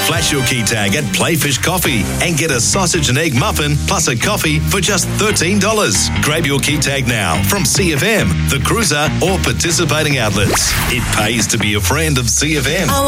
Flash your key tag at Playfish Coffee and get a sausage and egg muffin plus a coffee for just $13. Grab your key tag now from CFM, The Cruiser, or participating outlets. It pays to be a friend of CFM.